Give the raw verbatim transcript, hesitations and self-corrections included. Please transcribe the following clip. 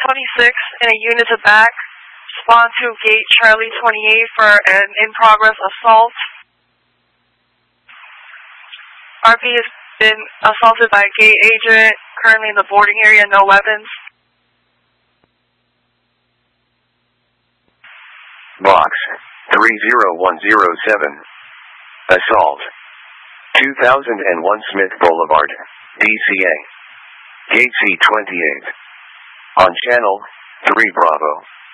twenty-six and a unit to back. Respond to gate Charlie twenty-eight for an in-progress assault. R P has been assaulted by a gate agent, currently in the boarding area, no weapons. Box three zero one zero seven. Assault. two thousand one Smith Boulevard, D C A. Gate C twenty-eight. On channel three Bravo.